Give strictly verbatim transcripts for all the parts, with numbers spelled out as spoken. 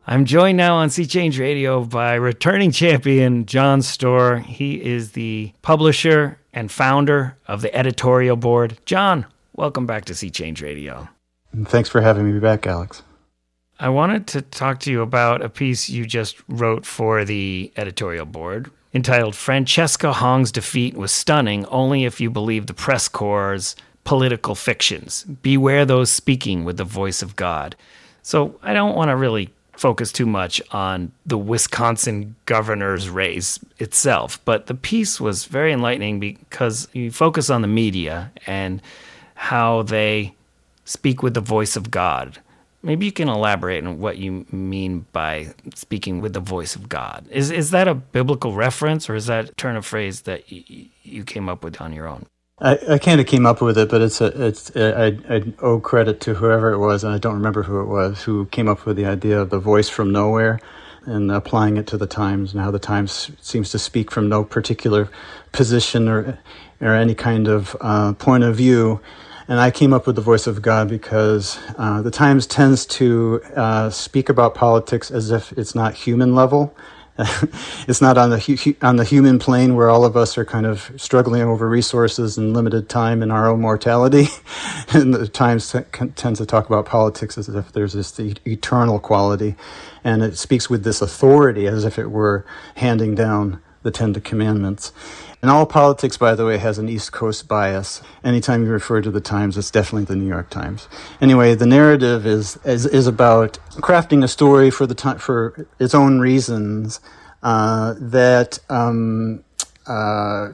I'm joined now on Sea Change Radio by returning champion John Storr. He is the publisher and founder of the editorial board. John, welcome back to Sea Change Radio. Thanks for having me back, Alex. I wanted to talk to you about a piece you just wrote for the editorial board entitled Francesca Hong's Defeat Was Stunning Only If You Believe the Press Corps' Political Fictions. Beware those speaking with the voice of God. So I don't want to really focus too much on the Wisconsin governor's race itself, but the piece was very enlightening because you focus on the media and how they speak with the voice of God. Maybe you can elaborate on what you mean by speaking with the voice of God. Is is that a biblical reference, or is that a turn of phrase that y- you came up with on your own? I, I kind of came up with it, but it's a, it's I, I owe credit to whoever it was, and I don't remember who it was, who came up with the idea of the voice from nowhere and applying it to the Times and how the Times seems to speak from no particular position or or any kind of uh, point of view. And I came up with the voice of God because uh, the Times tends to uh, speak about politics as if it's not human level. It's not on the hu- on the human plane where all of us are kind of struggling over resources and limited time and our own mortality. And the Times t- tends to talk about politics as if there's this e- eternal quality. And it speaks with this authority as if it were handing down the Ten Commandments. And all politics, by the way, has an East Coast bias. Anytime you refer to the Times, it's definitely the New York Times. Anyway, the narrative is is, is about crafting a story for the time for its own reasons uh, that um, uh,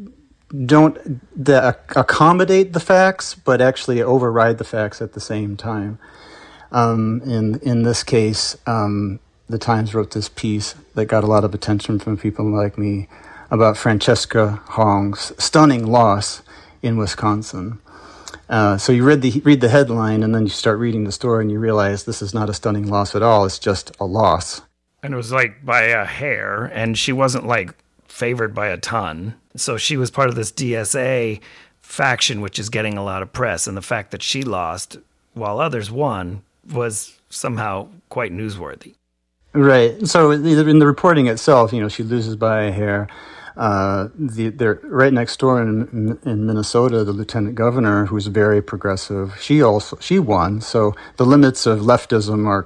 don't that accommodate the facts, but actually override the facts at the same time. Um, in in this case, um, the Times wrote this piece that got a lot of attention from people like me about Francesca Hong's stunning loss in Wisconsin. Uh, so you read the read the headline, and then you start reading the story, and you realize this is not a stunning loss at all. It's just a loss. And it was like by a hair, and she wasn't like favored by a ton. So she was part of this D S A faction, which is getting a lot of press. And the fact that she lost while others won was somehow quite newsworthy. Right. So in the reporting itself, you know, she loses by a hair. Uh, the, they're right next door in, in Minnesota, the lieutenant governor, who's very progressive, she also she won. So the limits of leftism are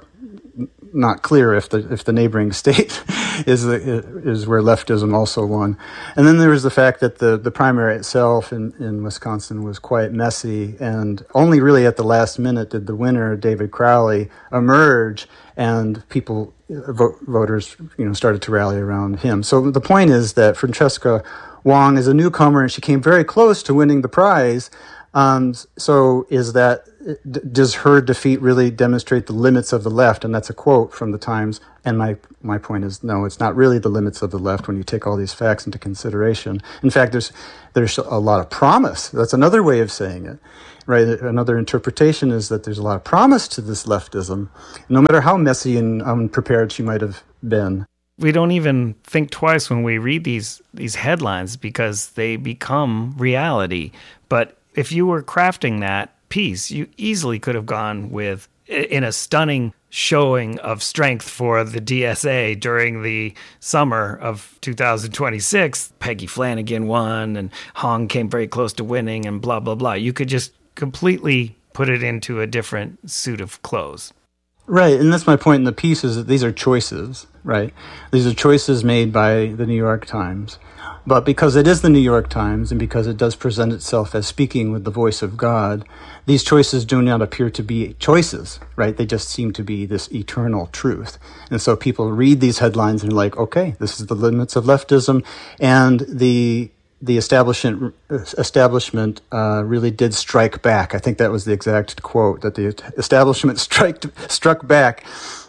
not clear if the if the neighboring state is the, is where leftism also won. And then there was the fact that the, the primary itself in, in Wisconsin was quite messy, and only really at the last minute did the winner, David Crowley, emerge, and people, vote, voters, you know, started to rally around him. So the point is that Francesca Hong is a newcomer, and she came very close to winning the prize. Um, so is that, does her defeat really demonstrate the limits of the left? And that's a quote from the Times. And my, my point is, no, it's not really the limits of the left when you take all these facts into consideration. In fact, there's, there's a lot of promise. That's another way of saying it, right? Another interpretation is that there's a lot of promise to this leftism, no matter how messy and unprepared she might have been. We don't even think twice when we read these, these headlines because they become reality. But if you were crafting that piece, you easily could have gone with, in a stunning showing of strength for the D S A during the summer of two thousand twenty-six, Peggy Flanagan won and Hong came very close to winning and blah, blah, blah. You could just completely put it into a different suit of clothes. Right, and that's my point in the piece, is that these are choices, right? These are choices made by the New York Times. But because it is the New York Times, and because it does present itself as speaking with the voice of God, these choices do not appear to be choices, right? They just seem to be this eternal truth. And so people read these headlines and are like, okay, this is the limits of leftism, and the the establishment establishment uh, really did strike back. I think that was the exact quote, that the establishment struck struck back.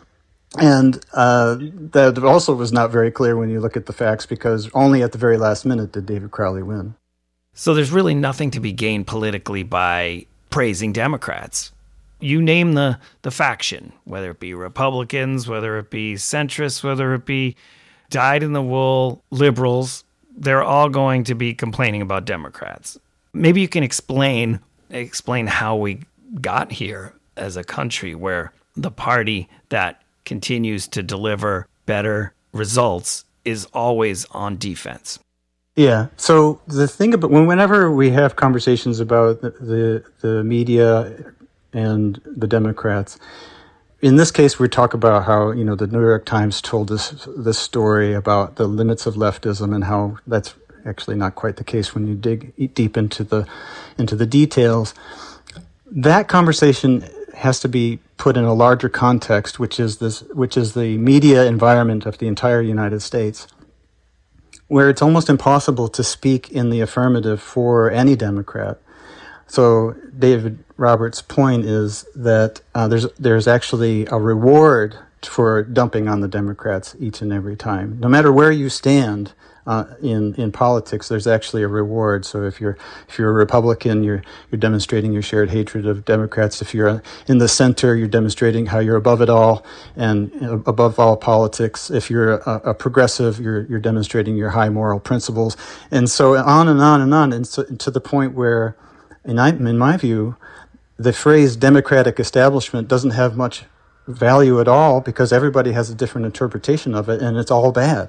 And uh, that also was not very clear when you look at the facts, because only at the very last minute did David Crowley win. So there's really nothing to be gained politically by praising Democrats. You name the, the faction, whether it be Republicans, whether it be centrists, whether it be dyed-in-the-wool liberals, they're all going to be complaining about Democrats. Maybe you can explain explain how we got here as a country where the party that continues to deliver better results is always on defense. Yeah. So the thing about whenever we have conversations about the, the, the media and the Democrats, in this case, we talk about how, you know, the New York Times told us this story about the limits of leftism and how that's actually not quite the case when you dig deep into the into the details. That conversation has to be put in a larger context, which is this, which is the media environment of the entire United States, where it's almost impossible to speak in the affirmative for any Democrat. So David Roberts' point is that uh, there's there's actually a reward for dumping on the Democrats each and every time. No matter where you stand uh, in in politics, there's actually a reward. So if you're if you're a Republican, you're you're demonstrating your shared hatred of Democrats. If you're in the center, you're demonstrating how you're above it all and above all politics. If you're a, a progressive, you're you're demonstrating your high moral principles, and so on and on and on, and so, to the point where, in I, in my view, the phrase Democratic establishment doesn't have much value at all because everybody has a different interpretation of it, and it's all bad.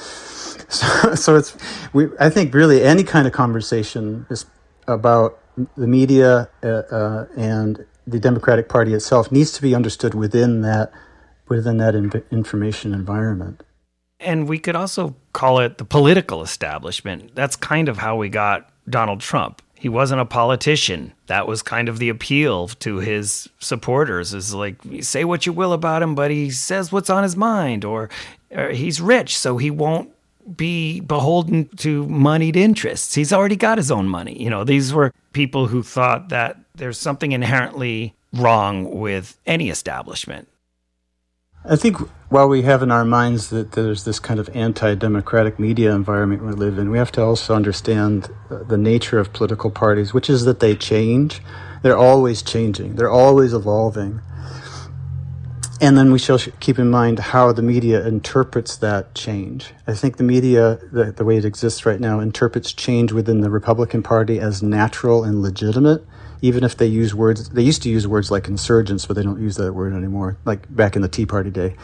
So, so it's we. I think really any kind of conversation is about the media uh, uh, and the Democratic Party itself needs to be understood within that within that in, information environment. And we could also call it the political establishment. That's kind of how we got Donald Trump. He wasn't a politician. That was kind of the appeal to his supporters, is like, say what you will about him, but he says what's on his mind, or, or he's rich, so he won't be beholden to moneyed interests. He's already got his own money. You know, these were people who thought that there's something inherently wrong with any establishment. I think while we have in our minds that there's this kind of anti-democratic media environment we live in, we have to also understand the nature of political parties, which is that they change. They're always changing. They're always evolving. And then we shall keep in mind how the media interprets that change. I think the media, the, the way it exists right now, interprets change within the Republican Party as natural and legitimate, even if they use words, they used to use words like insurgents, but they don't use that word anymore, like back in the Tea Party day.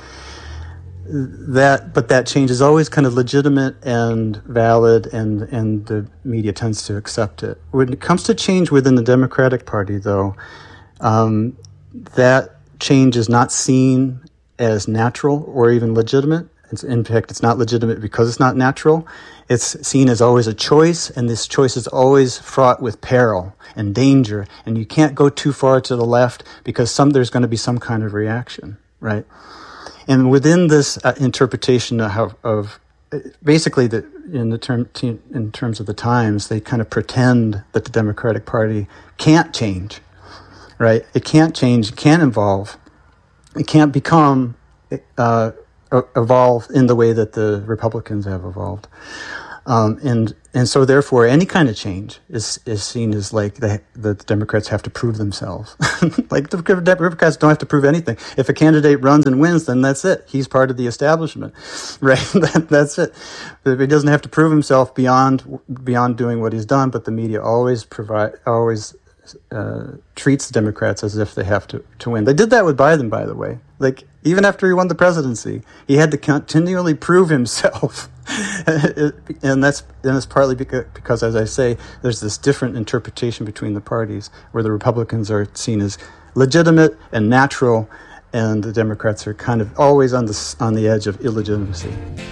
That, but that change is always kind of legitimate and valid, and, and the media tends to accept it. When it comes to change within the Democratic Party, though, um, that change is not seen as natural or even legitimate. It's, in fact, it's not legitimate because it's not natural. It's seen as always a choice, and this choice is always fraught with peril and danger, and you can't go too far to the left because some there's going to be some kind of reaction, right? And within this uh, interpretation of, of basically, the, in the term in terms of the Times, they kind of pretend that the Democratic Party can't change, right? It can't change, it can't evolve, it can't become uh, evolve in the way that the Republicans have evolved. Um, and and so therefore any kind of change is, is seen as like the, the Democrats have to prove themselves. Like the Democrats don't have to prove anything. If a candidate runs and wins, then that's it. He's part of the establishment, right? that, that's it. He doesn't have to prove himself beyond beyond doing what he's done, but the media always provide always uh, treats the Democrats as if they have to, to win. They did that with Biden, by the way. Like, even after he won the presidency, he had to continually prove himself. and that's and it's partly because, because, as I say, there's this different interpretation between the parties, where the Republicans are seen as legitimate and natural, and the Democrats are kind of always on the on the edge of illegitimacy.